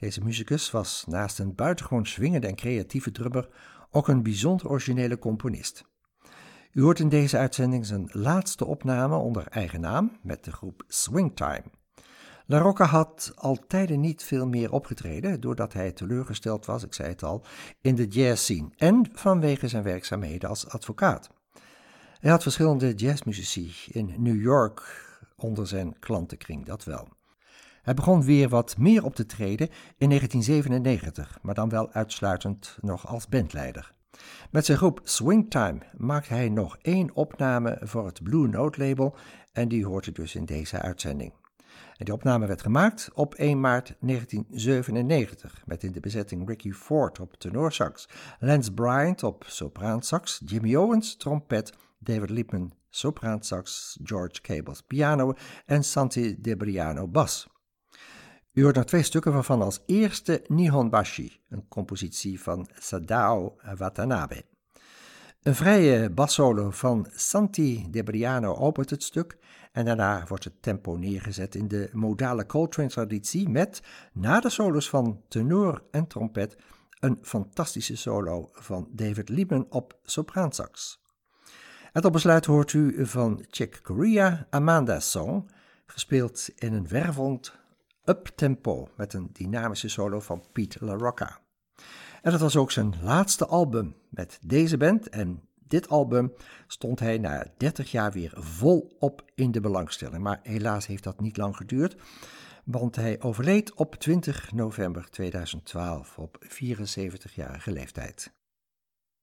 Deze muzikus was naast een buitengewoon swingende en creatieve drummer ook een bijzonder originele componist. U hoort in deze uitzending zijn laatste opname onder eigen naam met de groep Swingtime. La Rocca had al tijden niet veel meer opgetreden, doordat hij teleurgesteld was, ik zei het al, in de jazzscene en vanwege zijn werkzaamheden als advocaat. Hij had verschillende jazzmuzici in New York onder zijn klantenkring, dat wel. Hij begon weer wat meer op te treden in 1997, maar dan wel uitsluitend nog als bandleider. Met zijn groep Swingtime maakte hij nog 1 opname voor het Blue Note label en die hoort u dus in deze uitzending. En die opname werd gemaakt op 1 maart 1997 met in de bezetting Ricky Ford op tenorsax, Lance Bryant op sopraansax, Jimmy Owens trompet, David Liebman sopraansax, George Cables piano en Santi Debriano bas. U hoort nog 2 stukken waarvan als eerste Nihonbashi, een compositie van Sadao Watanabe. Een vrije bassolo van Santi Debriano opent het stuk en daarna wordt het tempo neergezet in de modale Coltrane-traditie met, na de solos van tenor en trompet, een fantastische solo van David Liebman op sopraansax. En tot besluit hoort u van Chick Corea Amanda's Song, gespeeld in een wervelend up-tempo met een dynamische solo van Pete La Rocca. En dat was ook zijn laatste album met deze band en dit album stond hij na 30 jaar weer volop in de belangstelling. Maar helaas heeft dat niet lang geduurd, want hij overleed op 20 november 2012 op 74-jarige leeftijd.